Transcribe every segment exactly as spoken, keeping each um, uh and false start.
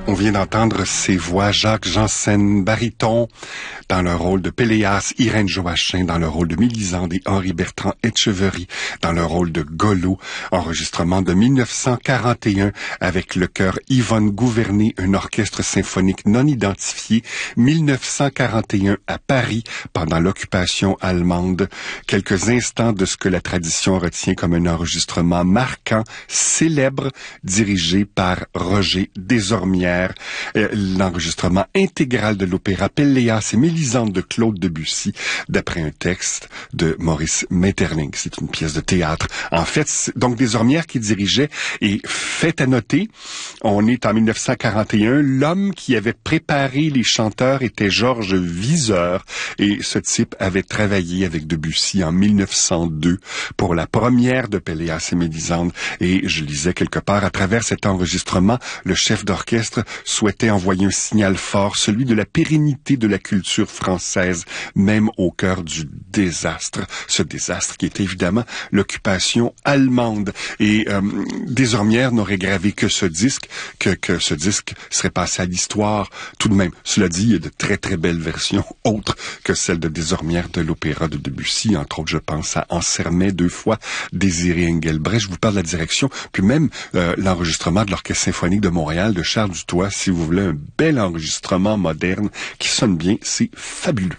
On vient d'entendre ces voix, Jacques Janssen, baryton, dans le rôle de Péléas, Irène Joachim, dans le rôle de Mélisande et Henri Bertrand Etcheverry, dans le rôle de Golo, enregistrement de mille neuf cent quarante et un avec le chœur Yvonne Gouvernet, un orchestre symphonique non identifié, mille neuf cent quarante et un à Paris, pendant l'occupation allemande. Quelques instants de ce que la tradition retient comme un enregistrement marquant, célèbre, dirigé par Roger Desormières. L'enregistrement intégral de l'opéra Péléas et Mélisande de Claude Debussy, d'après un texte de Maurice Maeterlinck. C'est une pièce de théâtre. En fait, c'est donc Desormières qui dirigeait. Et fait à noter, on est en mille neuf cent quarante et un, l'homme qui avait préparé les chanteurs était Georges Viseur. Et ce type avait travaillé avec Debussy en mille neuf cent deux pour la première de Péléas et Mélisande. Et je lisais quelque part, à travers cet enregistrement, le chef d'orchestre souhaitait envoyer un signal fort, celui de la pérennité de la culture française, même au cœur du désastre. Ce désastre qui est évidemment l'occupation allemande. Et euh, Desormières n'aurait gravé que ce disque, que, que ce disque serait passé à l'histoire tout de même. Cela dit, il y a de très très belles versions, autres que celle de Desormières de l'opéra de Debussy. Entre autres, je pense à Ansermet deux fois, Désiré Engelbrecht. Je vous parle de la direction, puis même euh, l'enregistrement de l'Orchestre symphonique de Montréal de Charles Dutoit. Si vous voulez un bel enregistrement moderne qui sonne bien, c'est fabuleux.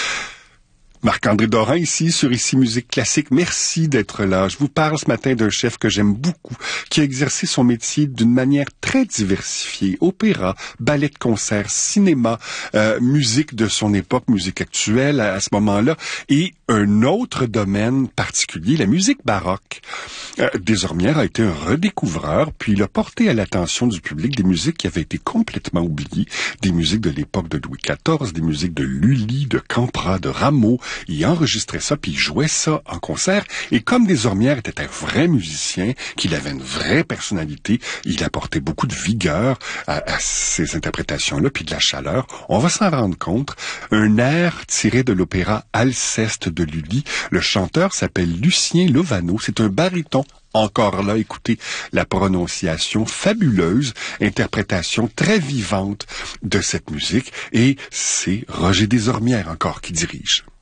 Marc-André Dorin ici sur Ici Musique Classique. Merci d'être là. Je vous parle ce matin d'un chef que j'aime beaucoup, qui a exercé son métier d'une manière très diversifiée. Opéra, ballet de concert, cinéma, euh, musique de son époque, musique actuelle à, à ce moment-là, et un autre domaine particulier, la musique baroque. Euh, Desormières a été un redécouvreur, puis il a porté à l'attention du public des musiques qui avaient été complètement oubliées, des musiques de l'époque de Louis quatorze, des musiques de Lully, de Campra, de Rameau. Il enregistrait ça, puis il jouait ça en concert. Et comme Desormières était un vrai musicien, qu'il avait une vraie personnalité, il apportait beaucoup de vigueur à, à ces interprétations-là, puis de la chaleur. On va s'en rendre compte. Un air tiré de l'opéra Alceste de Lully. Le chanteur s'appelle Lucien Lovano. C'est un baryton. Encore là, écoutez la prononciation fabuleuse, interprétation très vivante de cette musique. Et c'est Roger Desormières encore qui dirige.